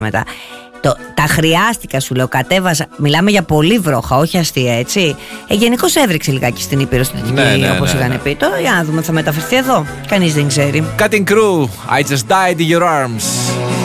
μετά. Τα χρειάστηκα, σου λέω, κατέβασα. Μιλάμε για πολύ βρόχα, όχι αστεία, έτσι. Γενικώς έβρεξε λιγάκι στην Ήπειρο, στην Δυτική, όπως είχαν πει. Τώρα για να δούμε, θα μεταφερθεί εδώ. Κανείς δεν ξέρει. Cutting Crew, I just died in your arms.